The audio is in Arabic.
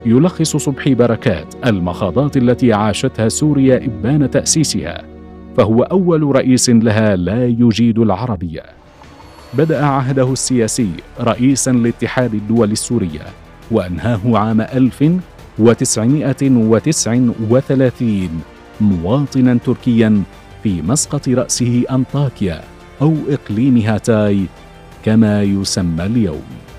يلخص صبحي بركات المخاضات التي عاشتها سوريا إبان تأسيسها، فهو أول رئيس لها لا يجيد العربية. بدأ عهده السياسي رئيساً لاتحاد الدول السورية، وأنهاه عام 1939 مواطناً تركياً في مسقط رأسه أنطاكيا أو إقليم هاتاي كما يسمى اليوم.